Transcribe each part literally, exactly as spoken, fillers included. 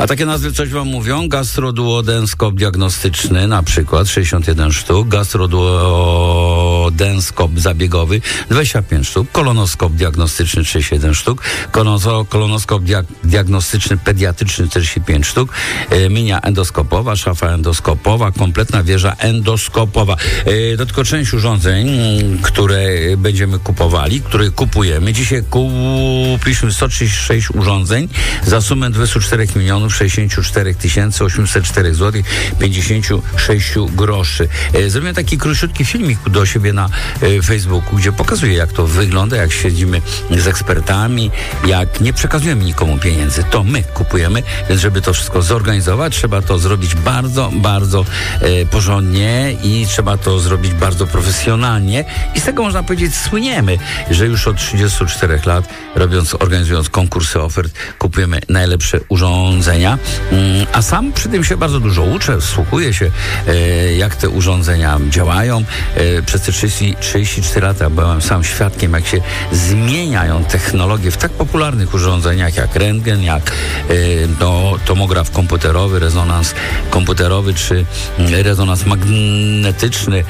takie nazwy coś wam mówią? Gastroduodenskop diagnostyczny na przykład sześćdziesiąt jeden sztuk, gastroduodenskop zabiegowy dwadzieścia pięć sztuk, kolonoskop diagnostyczny trzydzieści jeden sztuk, kolonozo, kolonoskop dia, diagnostyczny pediatryczny czterdzieści pięć sztuk, e, minia endoskopowa, szafa endoskopowa, kompletna wieża endoskopowa. E, to tylko część urządzeń, które będziemy kupowali, które kupujemy. Dzisiaj kupiliśmy sto trzydzieści sześć urządzeń za sumę dwadzieścia cztery milionów sześćdziesiąt cztery tysiące osiemset cztery złotych pięćdziesiąt sześć groszy. E, zrobiłem taki króciutki filmik do siebie na e, Facebooku, gdzie pokazuję, jak to wygląda, jak siedzimy z ekspertami, jak nie przekazujemy nikomu pieniędzy. To my kupujemy, więc żeby to wszystko zorganizować, trzeba to zrobić bardzo, bardzo e, porządnie i trzeba to zrobić bardzo profesjonalnie i z tego można powiedzieć słyniemy, że już od trzydziestu czterech lat robiąc, organizując konkursy ofert, kupujemy najlepsze urządzenia, mm, a sam przy tym się bardzo dużo uczę, wsłuchuję się, e, jak te urządzenia działają. E, przez te trzydzieści, trzydzieści cztery lata byłem sam świadkiem, jak się zmieniają technologie w tak popularnych urządzeniach jak rentgen, jak e, no, tomograf komputerowy, rezonans komputerowy, czy rezonans magnetyczny, e,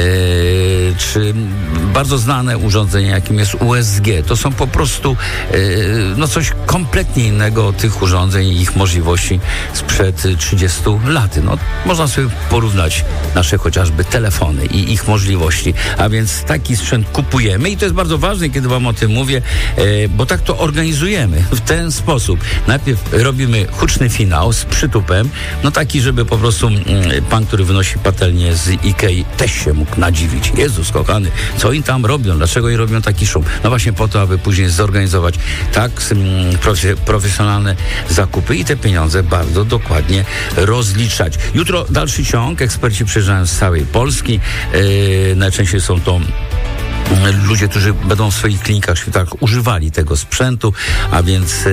czy bardzo znane urządzenie, jakim jest U S G. To są po prostu e, no coś kompletnie innego od tych urządzeń i ich możliwości sprzed trzydziestu lat. No, można sobie porównać nasze chociażby telefony i ich możliwości. A więc taki sprzęt kupujemy i to jest bardzo ważne, kiedy wam o tym mówię, e, bo tak to organizujemy w ten sposób. Najpierw robimy huczny finał z przytupem, no taki, żeby po prostu mm, pan, który wynosi patelnię z Ikei, też się mógł nadziwić. Jezus kochany, co oni tam robią? Dlaczego oni robią taki szum? No właśnie po to, aby później zorganizować tak mm, profe- profesjonalne zakupy i te pieniądze bardzo dokładnie rozliczać. Jutro dalszy ciąg. Eksperci przyjeżdżają z całej Polski. Yy, najczęściej są to ludzie, którzy będą w swoich klinikach, szpitalach używali tego sprzętu, a więc e,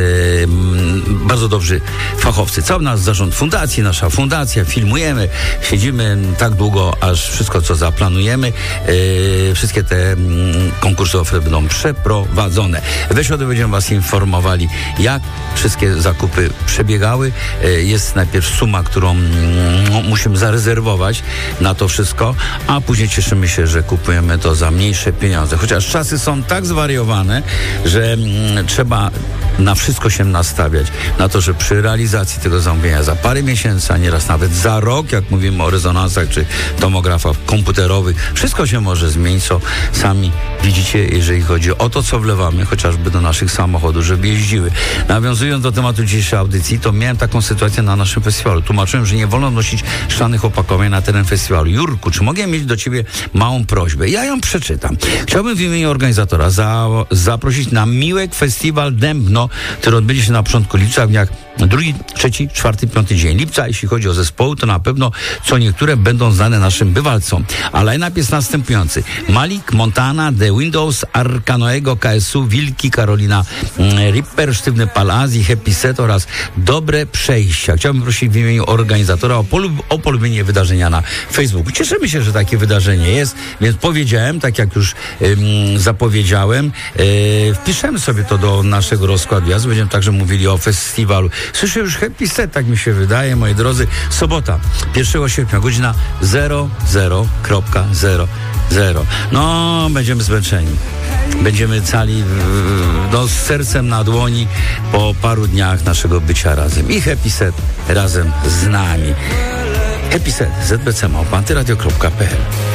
bardzo dobrzy fachowcy. Cały nasz zarząd fundacji, nasza fundacja, filmujemy, siedzimy tak długo, aż wszystko, co zaplanujemy, e, wszystkie te m, konkursy ofert będą przeprowadzone. We środę będziemy was informowali, jak wszystkie zakupy przebiegały. E, jest najpierw suma, którą m, musimy zarezerwować na to wszystko, a później cieszymy się, że kupujemy to za mniejsze pieniądze. Chociaż czasy są tak zwariowane, że mm, trzeba na wszystko się nastawiać. Na to, że przy realizacji tego zamówienia za parę miesięcy, a nieraz nawet za rok, jak mówimy o rezonansach czy tomografach komputerowych, wszystko się może zmienić, co sami widzicie, jeżeli chodzi o to, co wlewamy chociażby do naszych samochodów, żeby jeździły. Nawiązując do tematu dzisiejszej audycji, to miałem taką sytuację na naszym festiwalu. Tłumaczyłem, że nie wolno nosić szklanych opakowań na teren festiwalu. Jurku, czy mogę mieć do ciebie małą prośbę? Ja ją przeczytam. Chciałbym w imieniu organizatora za, zaprosić na Miłek Festiwal Dębno, który odbędzie się na początku lipca, w dniach drugi, trzeci, czwarty, piąty dzień lipca. Jeśli chodzi o zespoły, to na pewno co niektóre będą znane naszym bywalcom. A line-up jest następujący. Malik, Montana, The Windows, Arkanoego, K S U, Wilki, Karolina Ripper, Sztywny Pal Azji, Happy Set oraz Dobre Przejścia. Chciałbym prosić w imieniu organizatora o, polub- o polubienie wydarzenia na Facebooku. Cieszymy się, że takie wydarzenie jest, więc powiedziałem, tak jak już ym, zapowiedziałem, yy, wpiszemy sobie to do naszego rozkładu jazdy. Będziemy także mówili o festiwalu. Słyszę już Happy Set, tak mi się wydaje, moi drodzy. Sobota, pierwszego sierpnia, godzina zero zero zero zero. No, będziemy zmęczeni. Będziemy cali no, z sercem na dłoni po paru dniach naszego bycia razem. I Happy Set razem z nami. Happy Set, z b c małpa antyradio kropka p l.